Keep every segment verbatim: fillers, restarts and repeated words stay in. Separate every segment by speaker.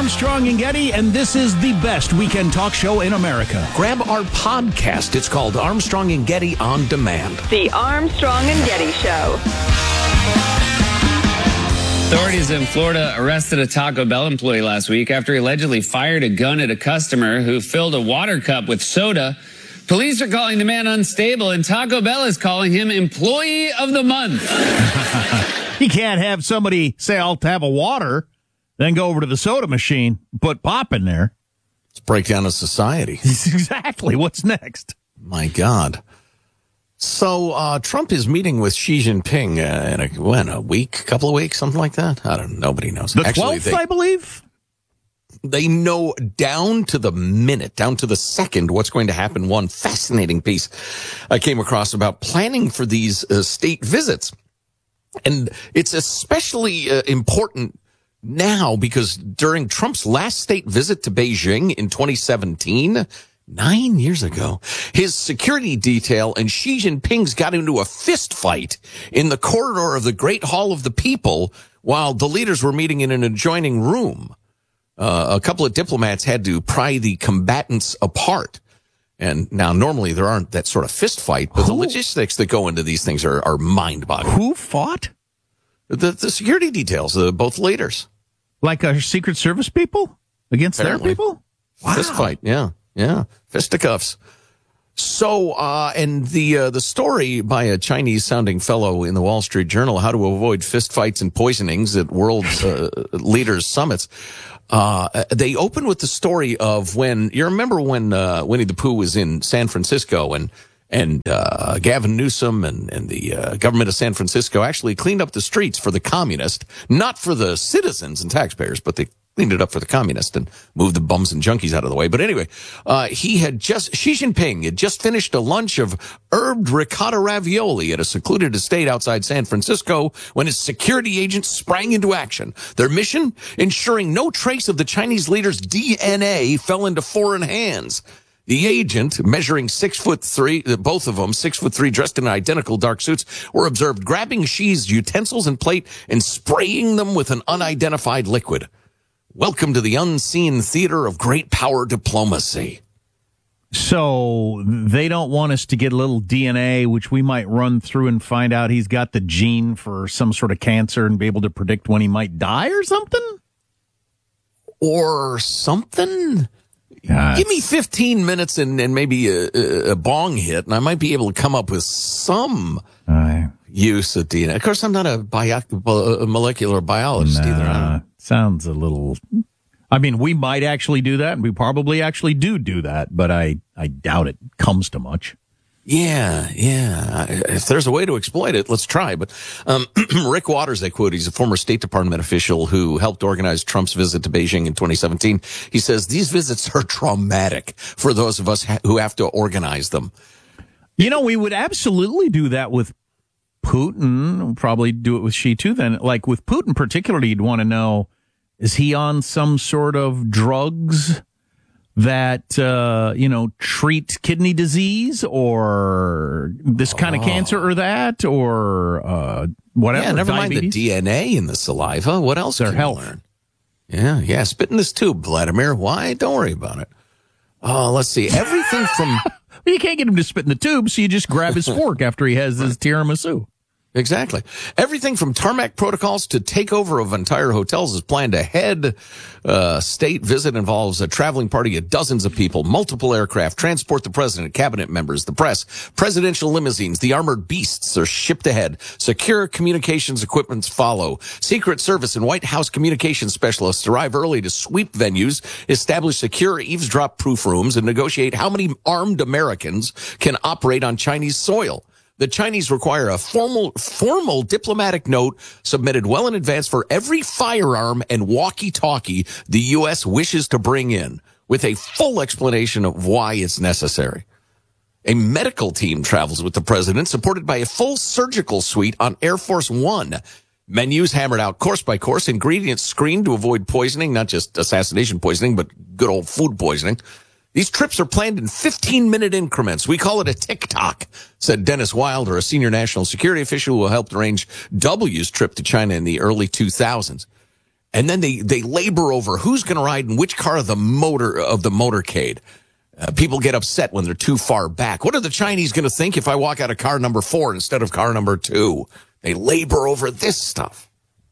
Speaker 1: Armstrong and Getty, and this is the best weekend talk show in America.
Speaker 2: Grab our podcast. It's called Armstrong and Getty On Demand.
Speaker 3: The Armstrong and Getty Show.
Speaker 4: Authorities in Florida arrested a Taco Bell employee last week after he allegedly fired a gun at a customer who filled a water cup with soda. Police are calling the man unstable, and Taco Bell is calling him Employee of the Month.
Speaker 1: You can't have somebody say, I'll have a water, then go over to the soda machine, put pop in there.
Speaker 2: It's breakdown of society.
Speaker 1: Exactly. What's next?
Speaker 2: My God. So uh, Trump is meeting with Xi Jinping uh, in a, when, a week, couple of weeks, something like that? I don't know. Nobody knows.
Speaker 1: The
Speaker 2: Actually,
Speaker 1: twelfth,
Speaker 2: they,
Speaker 1: I believe?
Speaker 2: They know down to the minute, down to the second, what's going to happen. One fascinating piece I came across about planning for these uh, state visits. And it's especially uh, important now because during Trump's last state visit to Beijing in twenty seventeen, nine years ago, his security detail and Xi Jinping's got into a fist fight in the corridor of the Great Hall of the People while the leaders were meeting in an adjoining room. Uh, a couple of diplomats had to pry the combatants apart. And now, normally, there aren't that sort of fist fight, but Who? the logistics that go into these things are, are mind-boggling.
Speaker 1: Who fought?
Speaker 2: The, the security details, uh, both leaders.
Speaker 1: Like our Secret Service people against
Speaker 2: Apparently.
Speaker 1: their people?
Speaker 2: Wow. Fist fight, yeah, yeah, fisticuffs. So, uh, and the uh, the story by a Chinese-sounding fellow in the Wall Street Journal, How to Avoid Fistfights and Poisonings at World uh, Leaders Summits. Uh, they open with the story of when, you remember when, uh, Winnie the Pooh was in San Francisco and, and, uh, Gavin Newsom and, and the, uh, government of San Francisco actually cleaned up the streets for the communist, not for the citizens and taxpayers, but they cleaned it up for the communist and moved the bums and junkies out of the way. But anyway, uh, he had just, Xi Jinping had just finished a lunch of herbed ricotta ravioli at a secluded estate outside San Francisco when his security agents sprang into action. Their mission? Ensuring no trace of the Chinese leader's D N A fell into foreign hands. The agent, measuring six foot three, both of them, six foot three, dressed in identical dark suits, were observed grabbing Xi's utensils and plate and spraying them with an unidentified liquid. Welcome to the unseen theater of great power diplomacy.
Speaker 1: So they don't want us to get a little D N A, which we might run through and find out he's got the gene for some sort of cancer and be able to predict when he might die or something?
Speaker 2: Or something?
Speaker 1: God.
Speaker 2: Give me fifteen minutes and, and maybe a, a, a bong hit, and I might be able to come up with some
Speaker 1: uh,
Speaker 2: use of D N A. Of course, I'm not a, bio, a molecular biologist
Speaker 1: nah,
Speaker 2: either. I don't
Speaker 1: sounds a little... I mean, we might actually do that, and we probably actually do do that, but I, I doubt it comes to much.
Speaker 2: Yeah, yeah. If there's a way to exploit it, let's try. But um, Rick Waters, I quote, he's a former State Department official who helped organize Trump's visit to Beijing in twenty seventeen. He says, these visits are traumatic for those of us ha- who have to organize them.
Speaker 1: You know, we would absolutely do that with Putin. We'll probably do it with Xi, too, then. Like, with Putin particularly, you'd want to know, is he on some sort of drugs that, uh, you know, treat kidney disease or this kind of
Speaker 2: Oh.
Speaker 1: cancer or that or uh, whatever?
Speaker 2: Yeah, never
Speaker 1: diabetes?
Speaker 2: mind the D N A in the saliva. What else
Speaker 1: Their
Speaker 2: can
Speaker 1: health.
Speaker 2: you learn? Yeah, yeah. Spit in this tube, Vladimir. Why? Don't worry about it. Oh, let's see. Everything from...
Speaker 1: You can't get him to spit in the tube, so you just grab his fork after he has his tiramisu.
Speaker 2: Exactly. Everything from tarmac protocols to takeover of entire hotels is planned ahead. Uh, state visit involves a traveling party of dozens of people, multiple aircraft, transport the president, cabinet members, the press, presidential limousines, the armored beasts are shipped ahead. Secure communications equipments follow. Secret Service and White House communications specialists arrive early to sweep venues, establish secure eavesdrop-proof rooms, and negotiate how many armed Americans can operate on Chinese soil. The Chinese require a formal formal diplomatic note submitted well in advance for every firearm and walkie-talkie the U S wishes to bring in, with a full explanation of why it's necessary. A medical team travels with the president, supported by a full surgical suite on Air Force One. Menus hammered out course by course, ingredients screened to avoid poisoning, not just assassination poisoning, but good old food poisoning. These trips are planned in fifteen-minute increments. We call it a tick-tock, said Dennis Wilder, a senior national security official who helped arrange W's trip to China in the early two thousands. And then they, they labor over who's going to ride in which car of the motor of the motorcade. Uh, people get upset when they're too far back. What are the Chinese going to think if I walk out of car number four instead of car number two? They labor over this stuff.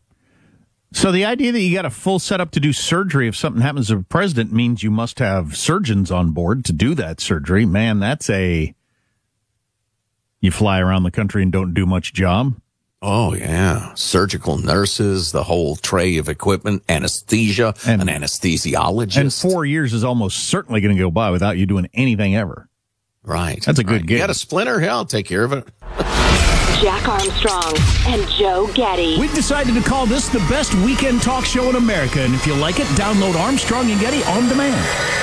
Speaker 1: So the idea that you got a full setup to do surgery if something happens to the president means you must have surgeons on board to do that surgery. Man, that's a... You fly around the country and don't do much job.
Speaker 2: Oh, yeah. Surgical nurses, the whole tray of equipment, anesthesia,
Speaker 1: and,
Speaker 2: an anesthesiologist.
Speaker 1: And four years is almost certainly going to go by without you doing anything ever.
Speaker 2: Right.
Speaker 1: That's a good
Speaker 2: right.
Speaker 1: gig.
Speaker 2: You got a splinter? Yeah, I'll take care of it.
Speaker 3: Jack Armstrong and Joe Getty.
Speaker 5: We've decided to call this the best weekend talk show in America, and if you like it, download Armstrong and Getty on demand.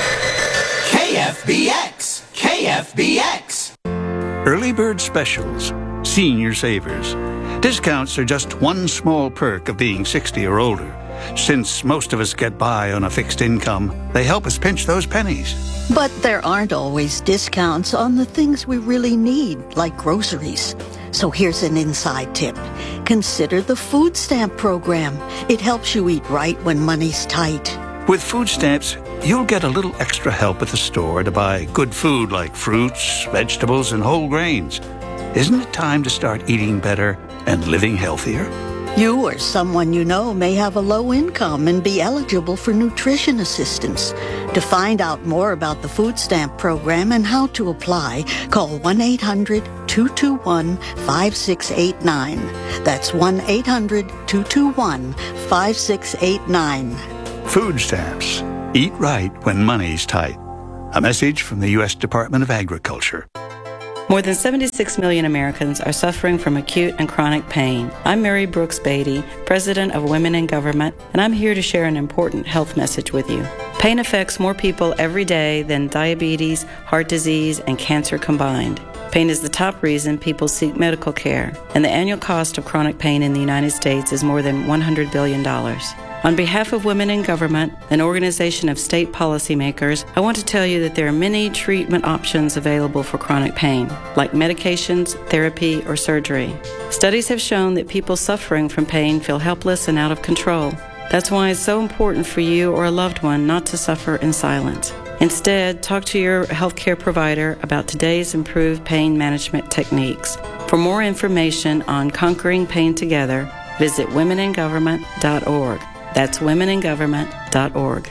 Speaker 6: K F B X. K F B X.
Speaker 7: Early bird specials. Senior savers. Discounts are just one small perk of being sixty or older. Since most of us get by on a fixed income, they help us pinch those pennies.
Speaker 8: But there aren't always discounts on the things we really need, like groceries. So here's an inside tip. Consider the food stamp program. It helps you eat right when money's tight.
Speaker 7: With food stamps, you'll get a little extra help at the store to buy good food like fruits, vegetables, and whole grains. Isn't it time to start eating better and living healthier?
Speaker 8: You or someone you know may have a low income and be eligible for nutrition assistance. To find out more about the food stamp program and how to apply, call one eight hundred two two one five six eight nine. That's one eight hundred two two one five six eight nine.
Speaker 7: Food stamps. Eat right when money's tight. A message from the U S Department of Agriculture.
Speaker 9: More than seventy-six million Americans are suffering from acute and chronic pain. I'm Mary Brooks Beatty, President of Women in Government, and I'm here to share an important health message with you. Pain affects more people every day than diabetes, heart disease, and cancer combined. Pain is the top reason people seek medical care, and the annual cost of chronic pain in the United States is more than one hundred billion dollars. On behalf of Women in Government, an organization of state policymakers, I want to tell you that there are many treatment options available for chronic pain, like medications, therapy, or surgery. Studies have shown that people suffering from pain feel helpless and out of control. That's why it's so important for you or a loved one not to suffer in silence. Instead, talk to your healthcare provider about today's improved pain management techniques. For more information on conquering pain together, visit women in government dot org. That's women in government dot org.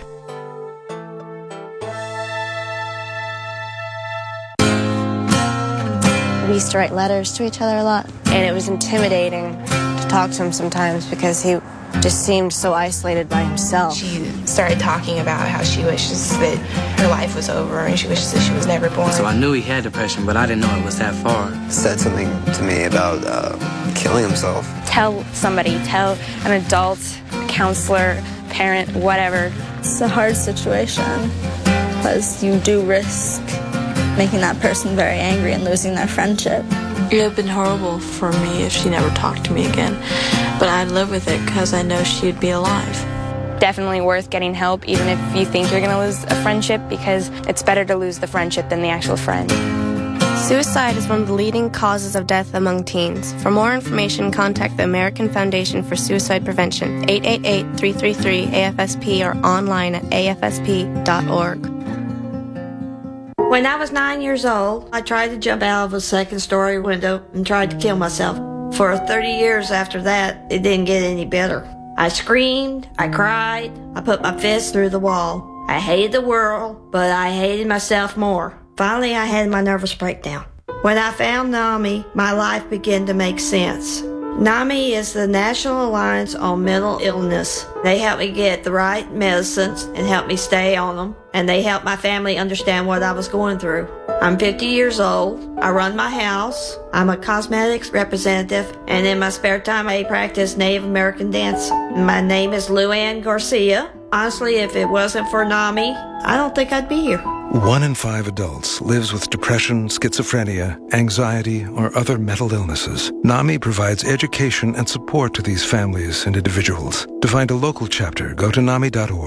Speaker 10: We used to write letters to each other a lot, and it was intimidating to talk to him sometimes because he just seemed so isolated by himself.
Speaker 11: She started talking about how she wishes that her life was over and she wishes that she was never born.
Speaker 12: So I knew he had depression, but I didn't know it was that far.
Speaker 13: Said something to me about uh, killing himself.
Speaker 10: Tell somebody, tell an adult, a counselor, parent, whatever.
Speaker 14: It's a hard situation because you do risk making that person very angry and losing their friendship.
Speaker 15: It would have been horrible for me if she never talked to me again, but I'd live with it because I know she'd be alive.
Speaker 10: Definitely worth getting help, even if you think you're going to lose a friendship, because it's better to lose the friendship than the actual friend.
Speaker 16: Suicide is one of the leading causes of death among teens. For more information, contact the American Foundation for Suicide Prevention, eight eight eight, three three three, A F S P, or online at A F S P dot org.
Speaker 17: When I was nine years old, I tried to jump out of a second-story window and tried to kill myself. For thirty years after that, it didn't get any better. I screamed, I cried, I put my fist through the wall. I hated the world, but I hated myself more. Finally, I had my nervous breakdown. When I found NAMI, my life began to make sense. NAMI is the National Alliance on Mental Illness. They help me get the right medicines and help me stay on them, and they help my family understand what I was going through. I'm fifty years old. I run my house. I'm a cosmetics representative, and in my spare time I practice Native American dance. My name is Luann Garcia. Honestly, if it wasn't for NAMI, I don't think I'd be here.
Speaker 18: One in five adults lives with depression, schizophrenia, anxiety, or other mental illnesses. NAMI provides education and support to these families and individuals. To find a local chapter, go to N A M I dot org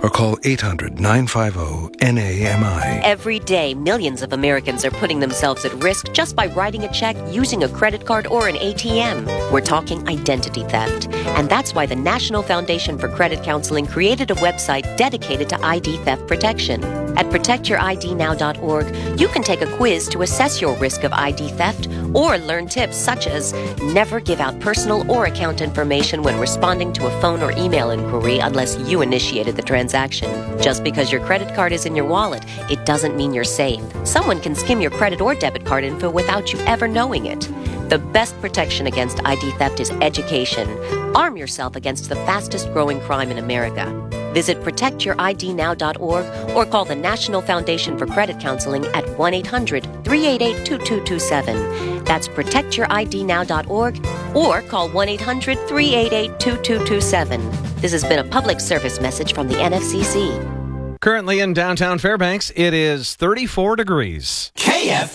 Speaker 18: or call eight hundred, nine five zero, N A M I.
Speaker 19: Every day, millions of Americans are putting themselves at risk just by writing a check, using a credit card, or an A T M. We're talking identity theft. And that's why the National Foundation for Credit Counseling created a website dedicated to I D theft protection. At protect your I D now dot org, you can take a quiz to assess your risk of I D theft or learn tips such as never give out personal or account information when responding to a phone or email inquiry unless you initiated the transaction. Just because your credit card is in your wallet, it doesn't mean you're safe. Someone can skim your credit or debit card info without you ever knowing it. The best protection against I D theft is education. Arm yourself against the fastest growing crime in America. Visit protect your I D now dot org or call the National Foundation for Credit Counseling at one eight hundred, three eight eight, two two two seven. That's protect your I D now dot org or call one eight hundred, three eight eight, two two two seven. This has been a public service message from the N F C C.
Speaker 20: Currently in downtown Fairbanks, it is thirty-four degrees.
Speaker 6: K F